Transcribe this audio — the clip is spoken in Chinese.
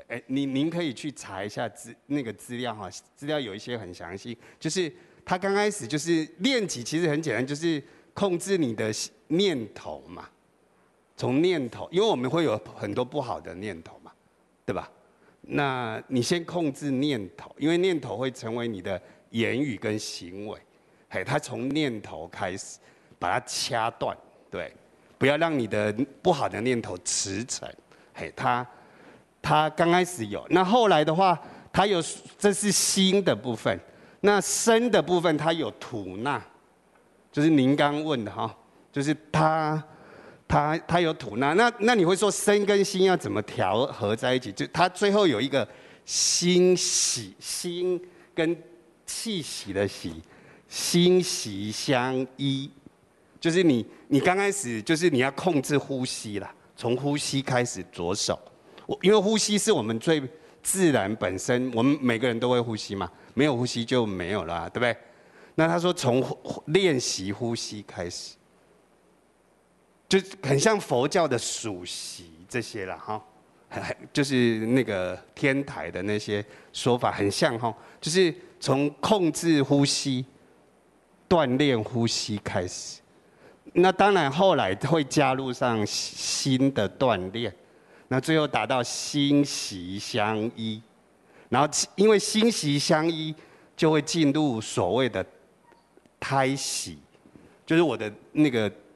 您可以去查一下那个资料哈，资料有一些很详细，就是他刚开始就是练习，其实很简单，就是控制你的念头嘛，从念头，因为我们会有很多不好的念头嘛，对吧？那你先控制念头，因为念头会成为你的言语跟行为，他从念头开始把它掐断，对，不要让你的不好的念头驰骋，他刚开始有，那后来的话，他有，这是心的部分。那身的部分，它有吐纳，就是您刚问的哈，就是他有吐纳。那你会说身跟心要怎么调和在一起？就它最后有一个心喜，心跟气息的喜，心息相依。就是你刚开始就是你要控制呼吸啦，从呼吸开始着手。因为呼吸是我们最自然本身，我们每个人都会呼吸嘛，没有呼吸就没有了，对不对？那他说从练习呼吸开始，就很像佛教的数息这些了哈，就是那个天台的那些说法很像哈，就是从控制呼吸、锻炼呼吸开始。那当然后来会加入上心的锻炼。那最后达到心息相依，然后因为心息相依，就会进入所谓的胎息，就是我的那个